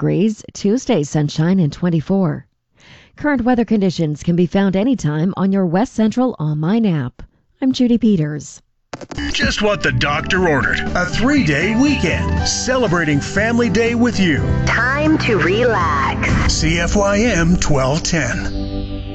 degrees. Tuesday, sunshine and 24. Current weather conditions can be found anytime on your West Central online app. I'm Judy Peters. Just what the doctor ordered. A 3-day weekend celebrating Family Day with you. Time to relax. CFYM 1210.